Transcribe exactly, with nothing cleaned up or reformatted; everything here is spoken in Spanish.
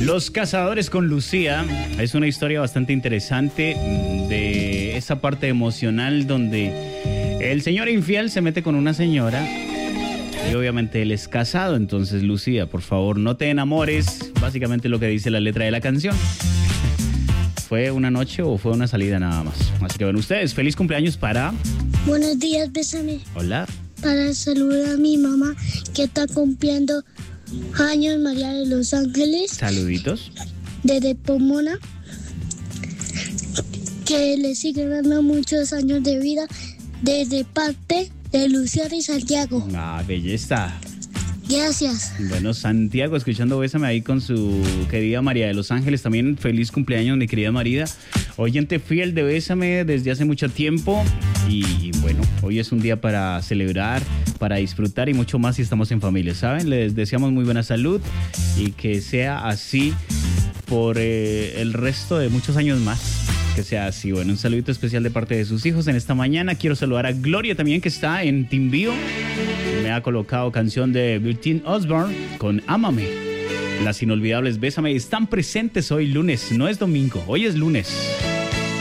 Los cazadores con Lucía es una historia bastante interesante de esa parte emocional donde el señor infiel se mete con una señora y obviamente él es casado. Entonces, Lucía, por favor, no te enamores, básicamente lo que dice la letra de la canción. ¿Fue una noche o fue una salida nada más? Así que bueno, ustedes, feliz cumpleaños para... Buenos días, Bésame. Hola. Para saludar a mi mamá que está cumpliendo años, María de Los Ángeles. Saluditos. Desde Pomona. Que le sigue dando muchos años de vida desde parte de Luciana y Santiago. Ah, belleza. Gracias. Bueno, Santiago, escuchando Bésame ahí con su querida María de Los Ángeles. También feliz cumpleaños, mi querida María. Oyente fiel de Bésame desde hace mucho tiempo. Y, y bueno, hoy es un día para celebrar, para disfrutar y mucho más si estamos en familia, ¿saben? Les deseamos muy buena salud y que sea así por eh, el resto de muchos años más. Que sea así. Bueno, un saludito especial de parte de sus hijos en esta mañana. Quiero saludar a Gloria también, que está en Timbío. Me ha colocado canción de Bertín Osborne con Ámame. Las inolvidables Bésame están presentes hoy lunes, no es domingo, hoy es lunes.